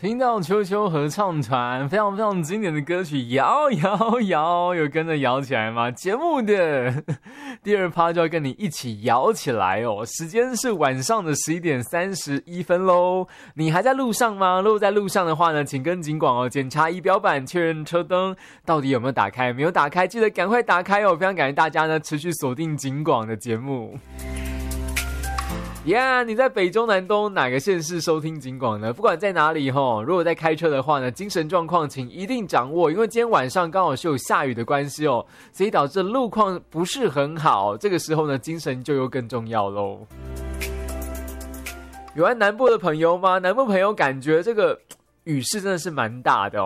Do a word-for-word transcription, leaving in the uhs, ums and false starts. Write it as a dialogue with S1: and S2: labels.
S1: 听到秋秋合唱团非常非常经典的歌曲摇摇摇，有跟着摇起来吗？节目的第二趴就要跟你一起摇起来哦。时间是晚上的十一点三十一分咯。你还在路上吗？如果在路上的话呢，请跟警广哦检查仪表板，确认车灯到底有没有打开，没有打开记得赶快打开哦。非常感谢大家呢持续锁定警广的节目。呀、yeah, 你在北中南东哪个县市收听警广呢？不管在哪里齁，如果在开车的话呢，精神状况请一定掌握，因为今天晚上刚好是有下雨的关系哦，所以导致路况不是很好，这个时候呢，精神就又更重要咯。有爱南部的朋友吗？南部朋友感觉这个雨势真的是蛮大的哦。